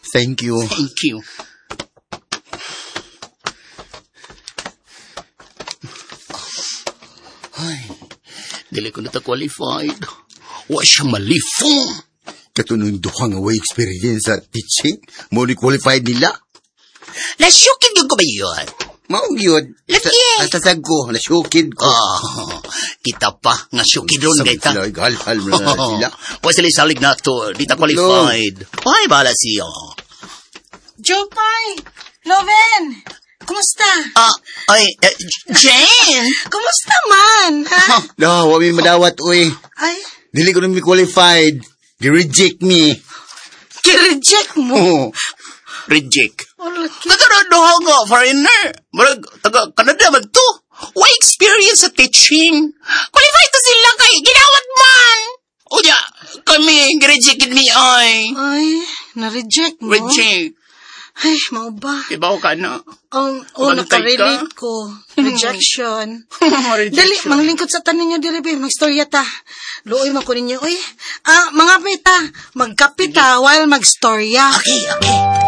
Thank you. Thank you. Ay, dili ko na ta-qualified. Wa siya malifong. Katunong duha nga way experience sa teaching, mo ni qualified nila. Nasyukid yung ko ba yun? Maong yun. Laki. Natasag ko, nasyukid ko. Kita pa, nga syukid ron kay ta. Hal-hal mo na sila. Wa sila salig na to, di ta qualified. Ay, bahala siya. Jopay! Loven! Kumusta? Jane! Kumusta man, ha? No, wami madawat, uy. Ay, Dili ko na mi qualified. Gi-reject me. kireject mo. Oo. Reject. Laki. Taga-doha nga, foreigner. Marag, taga-Canada man to. Why experience sa teaching? Qualified to sila kay ginawat man. O diya, kami, gi-rejected me ay. Ay, na-reject mo? Reject. Ay, mau ba? Ibaw ka na. Nakarelate ko. Rejection. Rejection. Dali, manglingkod sa tanin nyo, dili, be. Magstorya ta. Luoy man ko ninyo. Uy, mga pita, magkapita while magstorya. Okay.